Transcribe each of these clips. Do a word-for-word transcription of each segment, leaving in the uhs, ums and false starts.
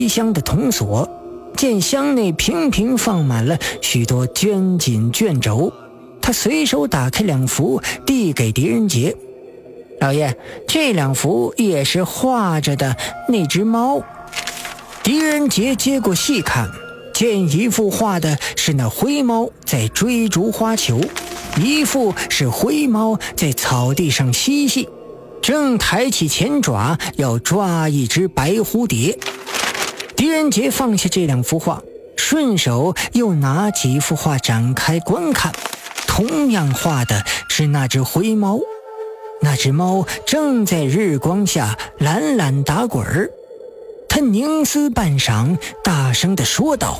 一箱的铜锁，见箱内平平放满了许多绢锦卷轴，他随手打开两幅，递给狄仁杰。老爷，这两幅也是画着的那只猫。狄仁杰接过细看，见一幅画的是那灰猫在追逐花球，一幅是灰猫在草地上嬉戏，正抬起前爪要抓一只白蝴蝶。狄仁杰放下这两幅画，顺手又拿几幅画展开观看，同样画的是那只灰猫。那只猫正在日光下懒懒打滚儿，他凝思半晌，大声地说道：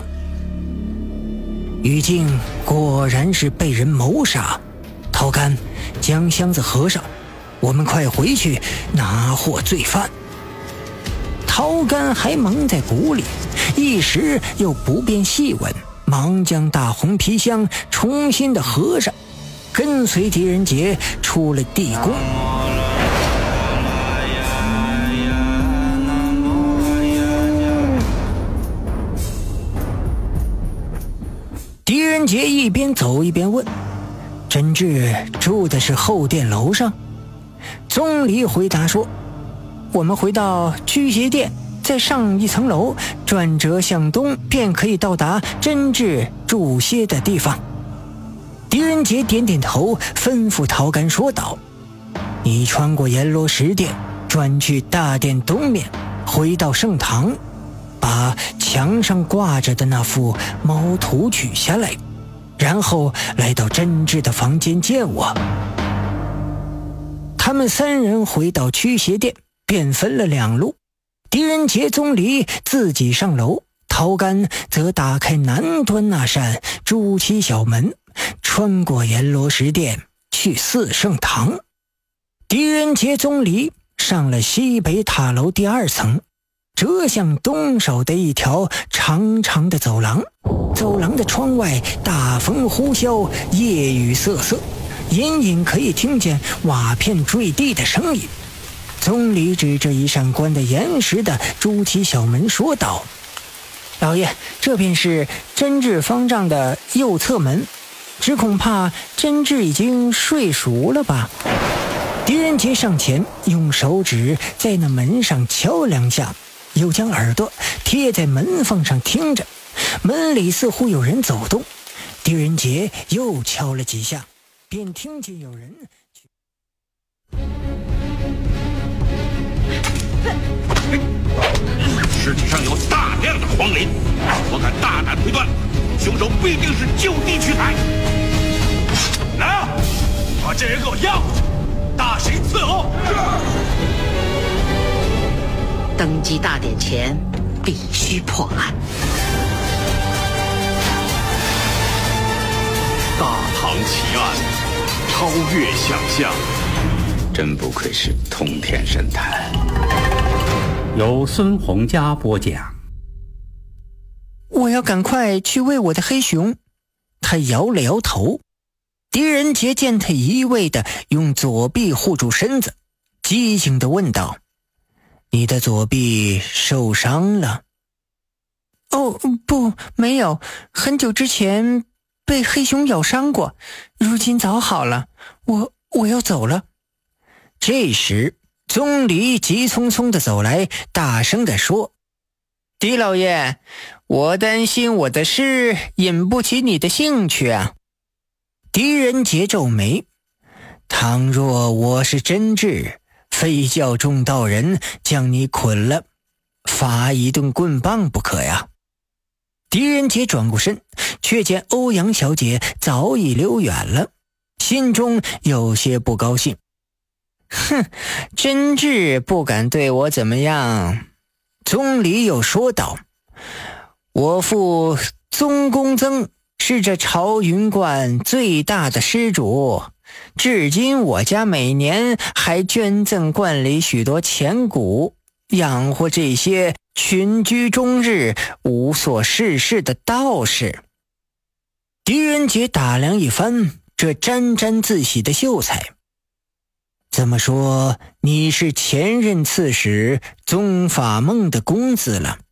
于静果然是被人谋杀，陶干，将箱子合上，我们快回去拿获罪犯。陶干还蒙在鼓里，一时又不便细问，忙将大红皮箱重新的合上，跟随狄仁杰出了地宫。狄仁杰一边走一边问：真治住的是后殿楼上？宗离回答说：我们回到驱邪殿，再上一层楼，转折向东，便可以到达真治住歇的地方。狄仁杰点点头，吩咐陶干说道：你穿过阎罗石殿，转去大殿东面，回到圣堂，把墙上挂着的那幅猫图取下来，然后来到真治的房间见我。他们三人回到驱邪殿，便分了两路，狄仁杰、宗离自己上楼，陶干则打开南端那扇朱漆小门，穿过阎罗石殿去四圣堂。狄仁杰、宗离上了西北塔楼第二层，折向东首的一条长长的走廊，走廊的窗外大风呼啸，夜雨瑟瑟，隐隐可以听见瓦片坠地的声音。宗离指着一扇关得严实的朱漆小门说道：老爷，这便是真治方丈的右侧门，只恐怕真治已经睡熟了吧。狄仁杰上前用手指在那门上敲两下，又将耳朵贴在门缝上听着，门里似乎有人走动。狄仁杰又敲了几下，便听见有人尸体上有大量的黄磷，我敢大胆推断，凶手必定是就地取材。来啊，把这人给我押回去，大刑伺候。 登基大典前必须破案。 大唐奇案，超越想象， 真不愧是通天神探。 由孙洪嘉播讲。 我要赶快去喂我的黑熊。他摇了摇头。狄仁杰见他一味地用左臂护住身子，机警地问道：你的左臂受伤了？哦，不，没有，很久之前被黑熊咬伤过，如今早好了，我我要走了。这时宗离急匆匆地走来，大声地说：狄老爷，我担心我的诗引不起你的兴趣啊。狄仁杰皱眉：倘若我是真治，非叫众道人将你捆了，罚一顿棍棒不可呀。狄仁杰转过身，却见欧阳小姐早已溜远了，心中有些不高兴。哼，真治不敢对我怎么样。宗离又说道：我父宗公曾是这朝云观最大的施主，至今我家每年还捐赠观里许多钱谷，养活这些群居终日无所事事的道士。狄仁杰打量一番这沾沾自喜的秀才，这么说你是前任刺史宗法梦的公子了？